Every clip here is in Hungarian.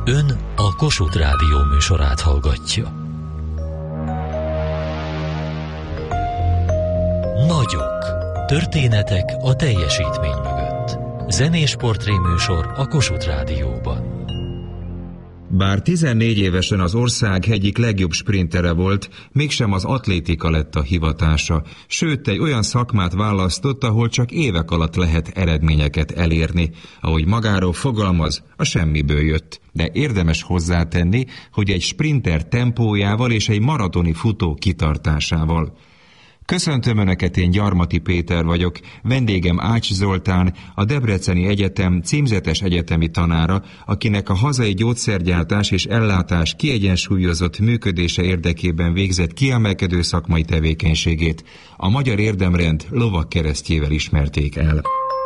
Ön a Kossuth Rádió műsorát hallgatja. Nagyok. Történetek a teljesítmény mögött. Zenés portréműsor a Kossuth Rádióban. Bár 14 évesen az ország egyik legjobb sprintere volt, mégsem az atlétika lett a hivatása, sőt egy olyan szakmát választott, ahol csak évek alatt lehet eredményeket elérni. Ahogy magáról fogalmaz, a semmiből jött. De érdemes hozzátenni, hogy egy sprinter tempójával és egy maratoni futó kitartásával. Köszöntöm Önöket, én Gyarmati Péter vagyok, vendégem Ács Zoltán, a Debreceni Egyetem címzetes egyetemi tanára, akinek a hazai gyógyszergyártás és ellátás kiegyensúlyozott működése érdekében végzett kiemelkedő szakmai tevékenységét a Magyar Érdemrend lovagkeresztjével ismerték el.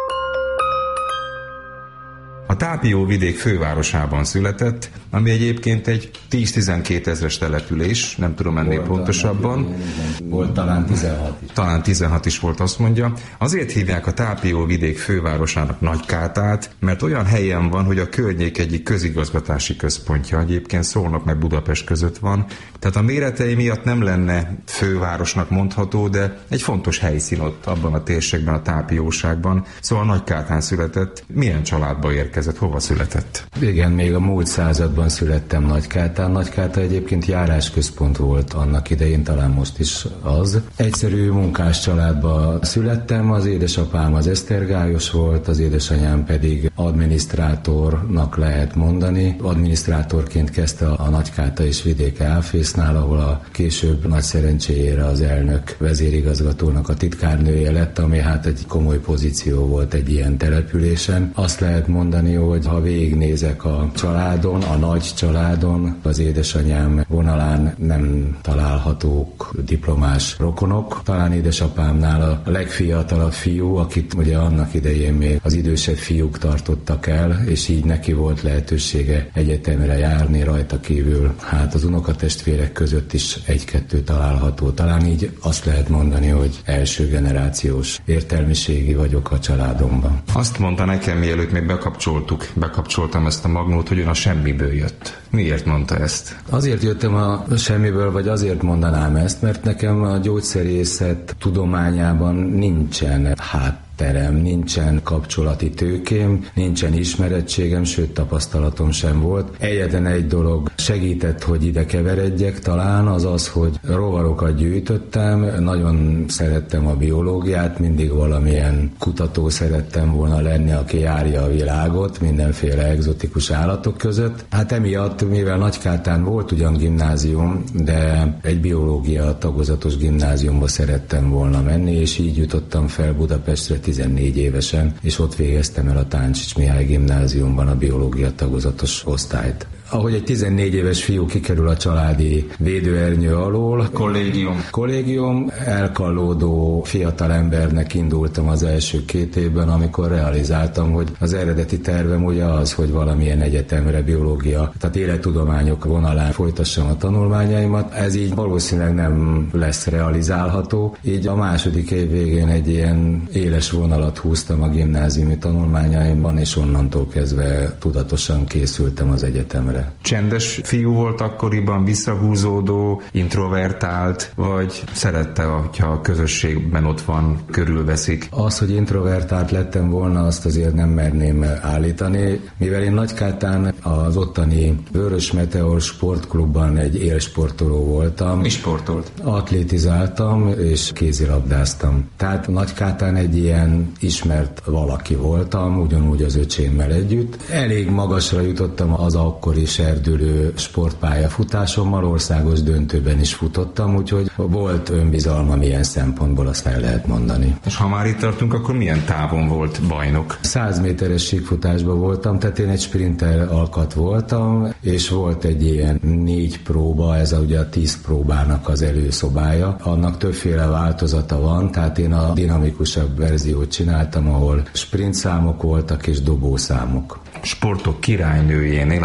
A Tápióvidék fővárosában született, ami egyébként egy 10-12 ezres település, nem tudom ennél pontosabban. Volt talán 16 is. Talán 16 is volt, azt mondja. Azért hívják a Tápióvidék fővárosának Nagykátát, mert olyan helyen van, hogy a környék egyik közigazgatási központja, egyébként Szolnok meg Budapest között van. Tehát a méretei miatt nem lenne fővárosnak mondható, de egy fontos helyszín ott abban a térségben, a Tápióságban. Szóval Nagykátán született. Milyen családba érkezett? Hova született? Igen, még a múlt században születtem Nagykátán. Nagykáta egyébként járásközpont volt annak idején, talán most is az. Egyszerű munkás családba születtem, az édesapám az esztergályos volt, az édesanyám pedig adminisztrátornak lehet mondani. Adminisztrátorként kezdte a Nagykáta és vidéke áfésznál, ahol a később nagy szerencséjére az elnök vezérigazgatónak a titkárnője lett, ami hát egy komoly pozíció volt egy ilyen településen. Azt lehet mondani, hogy ha végignézek a családon, a nagy családon, az édesanyám vonalán nem találhatók diplomás rokonok. Talán édesapámnál a legfiatalabb fiú, akit ugye annak idején még az idősebb fiúk tartottak el, és így neki volt lehetősége egyetemre járni, rajta kívül hát az unokatestvérek között is egy-kettő található. Talán így azt lehet mondani, hogy első generációs értelmiségi vagyok a családomban. Azt mondta nekem, mielőtt még bekapcsoltam ezt a magnót, hogy ön a semmiből jött. Miért mondta ezt? Azért jöttem a semmiből, vagy azért mondanám ezt, mert nekem a gyógyszerészet tudományában nincsen terem, nincsen kapcsolati tőkém, nincsen ismerettségem, sőt tapasztalatom sem volt. Egyetlen egy dolog segített, hogy ide keveredjek talán, az az, hogy rovarokat gyűjtöttem, nagyon szerettem a biológiát, mindig valamilyen kutató szerettem volna lenni, aki járja a világot mindenféle egzotikus állatok között. Hát emiatt, mivel Nagykátán volt ugyan gimnázium, de egy biológia tagozatos gimnáziumba szerettem volna menni, és így jutottam fel Budapestre 14 évesen, és ott végeztem el a Táncsics Mihály gimnáziumban a biológia tagozatos osztályt. Ahogy egy 14 éves fiú kikerül a családi védőernyő alól. Kollégium, elkallódó fiatal embernek indultam az első 2 évben, amikor realizáltam, hogy az eredeti tervem ugye az, hogy valamilyen egyetemre biológia, tehát élettudományok vonalán folytassam a tanulmányaimat. Ez így valószínűleg nem lesz realizálható. Így a második év végén egy ilyen éles vonalat húztam a gimnáziumi tanulmányaimban, és onnantól kezdve tudatosan készültem az egyetemre. Csendes fiú volt akkoriban, visszahúzódó, introvertált, vagy szerette, hogyha a közösségben ott van, körülveszik? Az, hogy introvertált lettem volna, azt azért nem merném állítani, mivel én Nagykátán az ottani Vörös Meteor sportklubban egy élsportoló voltam. Mi sportolt? Atlétizáltam és kézilabdáztam. Tehát Nagykátán egy ilyen ismert valaki voltam, ugyanúgy az öcsémmel együtt. Elég magasra jutottam az akkori serdülő sportpályafutásommal, országos döntőben is futottam, úgyhogy volt önbizalmam ilyen szempontból, azt el lehet mondani. És ha már itt tartunk, akkor milyen távon volt bajnok? 100 méteres síkfutásban voltam, tehát én egy sprinter alkat voltam, és volt egy ilyen 4 próba, ez ugye a 10 próbának az előszobája. Annak többféle változata van, tehát én a dinamikusabb verziót csináltam, ahol sprintszámok voltak és dobószámok. Sportok királynőjénél, az atlétikánél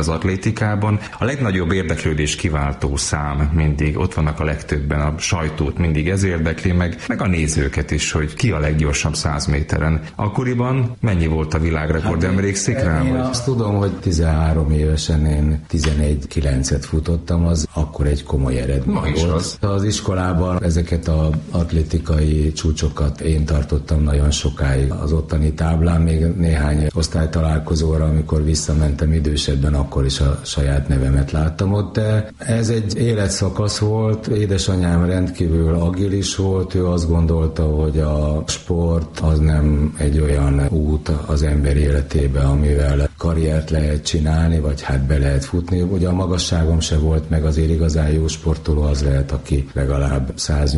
atlétikában a legnagyobb érdeklődés kiváltó szám mindig, ott vannak a legtöbben, a sajtót mindig ez érdekli, meg a nézőket is, hogy ki a leggyorsabb 100 méteren. Akkoriban mennyi volt a világrekord, emlékszik rá? Én azt tudom, hogy 13 évesen én 11-9-et futottam, az akkor egy komoly eredmény volt. Az iskolában ezeket az atlétikai csúcsokat én tartottam nagyon sokáig az ottani táblán, még néhány osztálytalálkozóra, amikor visszamentem idősebben, akkor is a saját nevemet láttam ott, de ez egy életszakasz volt. Édesanyám rendkívül agilis volt, ő azt gondolta, hogy a sport az nem egy olyan út az ember életébe, amivel karriert lehet csinálni, vagy hát be lehet futni. Ugye a magasságom se volt meg, azért igazán jó sportoló az lehet, aki legalább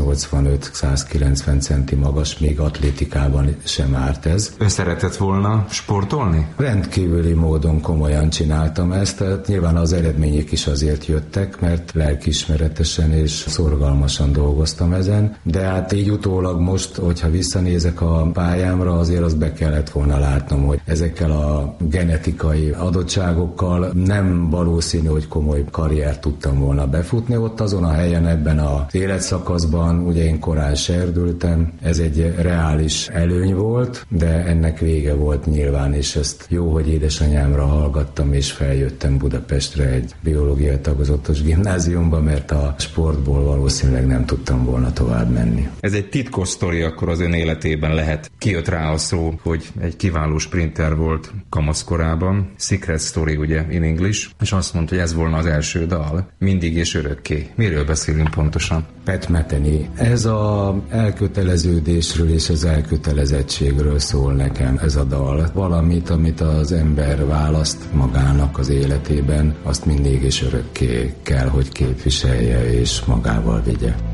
185-190 centi magas, még atlétikában sem árt ez. Ön szeretett volna sportolni? Rendkívüli módon komolyan csináltam ezt, tehát nyilván az eredmények is azért jöttek, mert lelkiismeretesen és szorgalmasan dolgoztam ezen, de hát így utólag most, hogyha visszanézek a pályámra, azért azt be kellett volna látnom, hogy ezekkel a genetikai adottságokkal nem valószínű, hogy komoly karriert tudtam volna befutni ott azon a helyen, ebben az életszakaszban, ugye én korán serdültem, ez egy reális előny volt, de ennek vége volt nyilván, és ezt jó, hogy édesanyámra hallgattam, és feljöttem Budapestre egy biológia tagozatos gimnáziumba, mert a sportból valószínűleg nem tudtam volna tovább menni. Ez egy titkos sztori akkor az ön életében lehet. Kijött rá a szó, hogy egy kiváló sprinter volt kamaszkorában. Secret Story, ugye, in English, és azt mondta, hogy ez volna az első dal. Mindig és örökké. Miről beszélünk pontosan? Pat Metheny. Ez az elköteleződésről és az elkötelezettségről szól nekem ez a dal. Valamit, amit az ember választ magának az életében, azt mindig és örökké kell, hogy képviselje és magával vigye.